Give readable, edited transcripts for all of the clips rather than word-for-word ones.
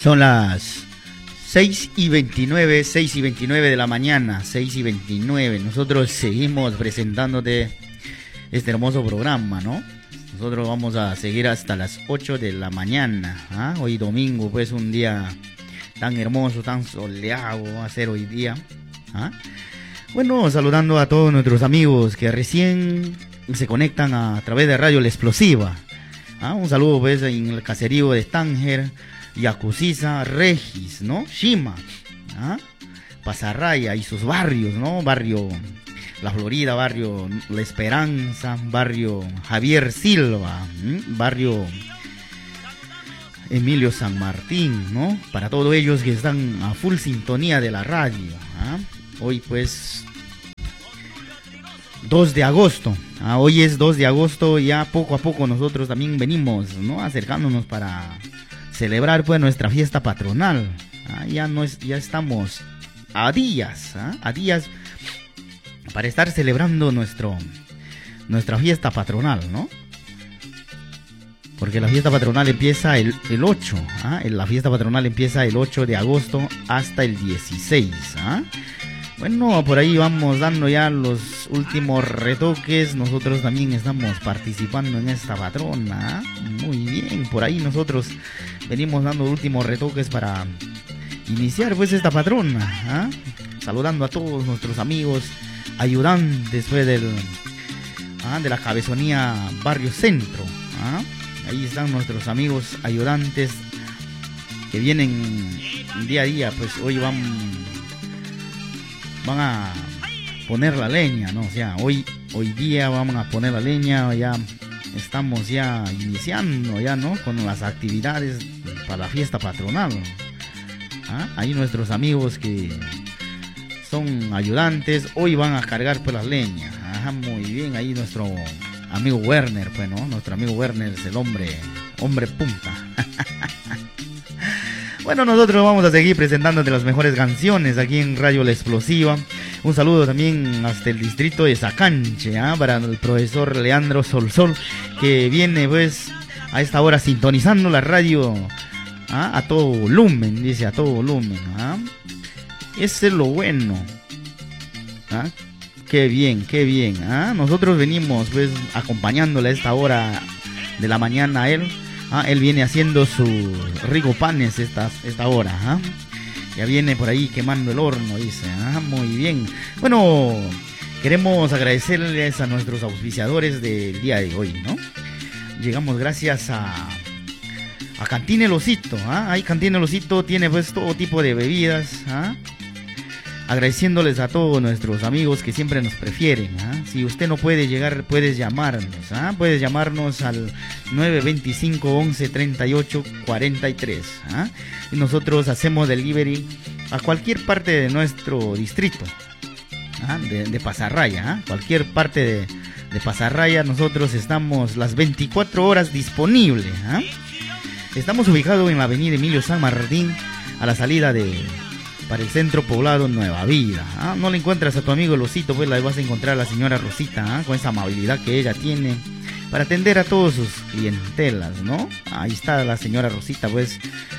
Son las 6:29 de la mañana, 6:29. Nosotros seguimos presentándote este hermoso programa, ¿no? Nosotros vamos a seguir hasta las 8 de la mañana. Hoy domingo, pues un día tan hermoso, tan soleado va a ser hoy día. Bueno, saludando a todos nuestros amigos que recién se conectan a través de Radio La Explosiva. Un saludo pues en el caserío de Tánger, Yacusiza, Regis, ¿no? Shima, Pasarraya y sus barrios, ¿no? Barrio La Florida, barrio La Esperanza, barrio Javier Silva, barrio Emilio San Martín, ¿no? Para todos ellos que están a full sintonía de la radio. Hoy pues 2 de agosto. Hoy es 2 de agosto, ya poco a poco nosotros también venimos, ¿no? Acercándonos para celebrar pues nuestra fiesta patronal. Ya estamos a días para estar celebrando nuestra fiesta patronal, ¿no? Porque la fiesta patronal empieza el 8, la fiesta patronal empieza el 8 de agosto hasta el 16, Bueno, por ahí vamos dando ya los últimos retoques. Nosotros también estamos participando en esta patrona. Muy bien, por ahí nosotros venimos dando últimos retoques para iniciar pues esta patrona. Saludando a todos nuestros amigos ayudantes pues de la cabezonía Barrio Centro. Ahí están nuestros amigos ayudantes que vienen día a día. Pues hoy van a poner la leña, ¿no? O sea, hoy día vamos a poner la leña. Ya estamos ya iniciando ya, ¿no? Con las actividades para la fiesta patronal. Ahí nuestros amigos que son ayudantes hoy van a cargar pues la leña. Muy bien, ahí nuestro amigo Werner, pues, ¿no? Nuestro amigo Werner es el hombre punta. Bueno, nosotros vamos a seguir presentándote las mejores canciones aquí en Radio La Explosiva. Un saludo también hasta el distrito de Sacanche, para el profesor Leandro Solsol, que viene pues a esta hora sintonizando la radio a todo volumen, dice, a todo volumen. Ese es lo bueno. Qué bien. Nosotros venimos pues acompañándole a esta hora de la mañana a él. Él viene haciendo sus ricos panes esta hora. Ya viene por ahí quemando el horno, dice. Muy bien. Bueno, queremos agradecerles a nuestros auspiciadores del día de hoy, ¿no? Llegamos gracias a Cantina El Osito. Ahí Cantina El Osito tiene pues todo tipo de bebidas. Agradeciéndoles a todos nuestros amigos que siempre nos prefieren. Si usted no puede llegar, puedes llamarnos. Puedes llamarnos al 925 11 38 43. Y nosotros hacemos delivery a cualquier parte de nuestro distrito. De Pasarraya. Cualquier parte de Pasarraya, nosotros estamos las 24 horas disponibles. Estamos ubicados en la avenida Emilio San Martín, a la salida para el centro poblado Nueva Vida. No le encuentras a tu amigo el Osito, pues la vas a encontrar a la señora Rosita, con esa amabilidad que ella tiene para atender a todos sus clientelas, ¿no? Ahí está la señora Rosita, pues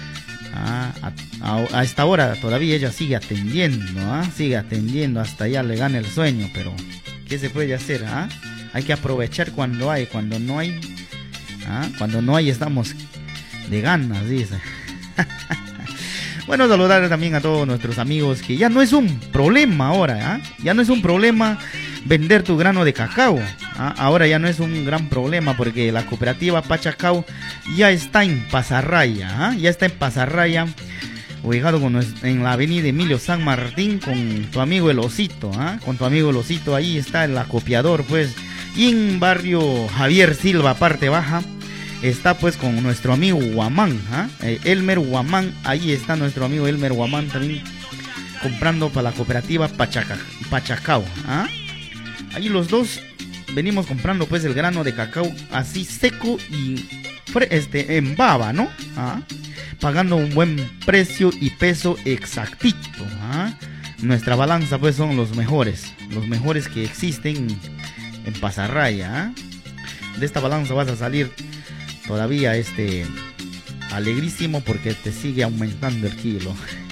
a esta hora todavía ella sigue atendiendo, hasta ya le gana el sueño, pero ¿qué se puede hacer? Hay que aprovechar cuando hay, cuando no hay estamos de ganas, dice. Bueno, saludar también a todos nuestros amigos, que ya no es un problema ahora, ya no es un problema vender tu grano de cacao. Ahora ya no es un gran problema, porque la cooperativa Pachacao ya está en Pasarraya, ubicado en la avenida Emilio San Martín, con tu amigo el Osito, ahí está el acopiador, pues, y en barrio Javier Silva, parte baja, está pues con nuestro amigo Guamán, Elmer Guamán. Ahí está nuestro amigo Elmer Guamán también comprando para la cooperativa Pachacao. Ahí los dos venimos comprando pues el grano de cacao así seco y en baba, ¿no? Pagando un buen precio y peso exactito. Nuestra balanza pues son los mejores que existen en Pasarraya. De esta balanza vas a salir todavía alegrísimo porque te sigue aumentando el kilo.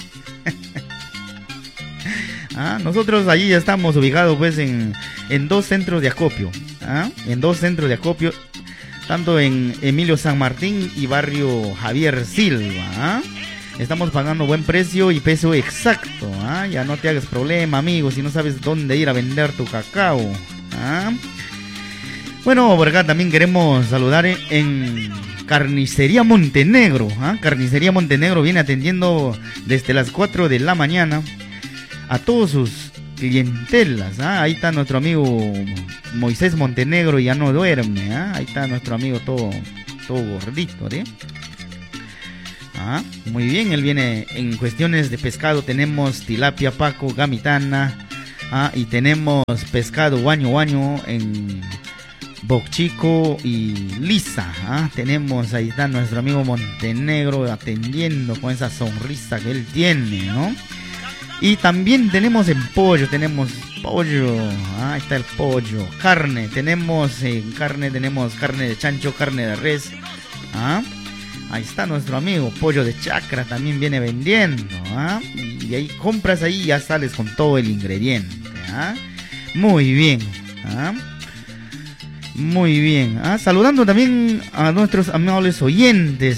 Nosotros allí estamos ubicados pues en 2 centros de acopio, en 2 centros de acopio, tanto en Emilio San Martín y barrio Javier Silva. Estamos pagando buen precio y peso exacto. Ya no te hagas problema, amigo, si no sabes dónde ir a vender tu cacao. Bueno, por acá también queremos saludar en Carnicería Montenegro. Carnicería Montenegro viene atendiendo desde las 4 de la mañana a todos sus clientelas. Ahí está nuestro amigo Moisés Montenegro, ya no duerme. Ahí está nuestro amigo todo gordito, muy bien, él viene en cuestiones de pescado. Tenemos tilapia, paco, gamitana, y tenemos pescado guaño en bocchico y lisa. Tenemos, ahí está nuestro amigo Montenegro atendiendo con esa sonrisa que él tiene, ¿no? Y también tenemos en pollo, ahí está el pollo, carne, tenemos carne de chancho, carne de res, ahí está nuestro amigo pollo de chacra, también viene vendiendo, y ahí compras ahí y ya sales con todo el ingrediente, muy bien, muy bien, saludando también a nuestros amables oyentes,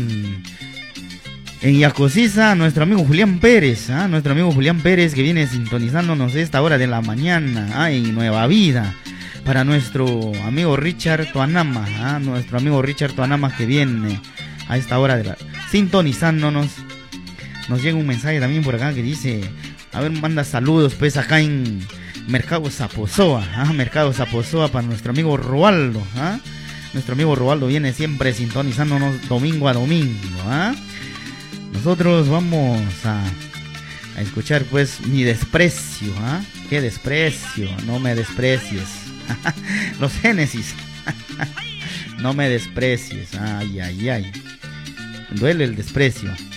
en Yacosiza, nuestro amigo Julián Pérez, que viene sintonizándonos esta hora de la mañana, en Nueva Vida, para nuestro amigo Richard Toanama, que viene a esta hora sintonizándonos. Nos llega un mensaje también por acá que dice, manda saludos pues acá en Mercado Zaposoa, para nuestro amigo Roaldo, nuestro amigo Roaldo viene siempre sintonizándonos domingo a domingo, Nosotros vamos a escuchar pues Mi Desprecio, qué desprecio, no me desprecies. Los Génesis. No me desprecies, ay, duele el desprecio.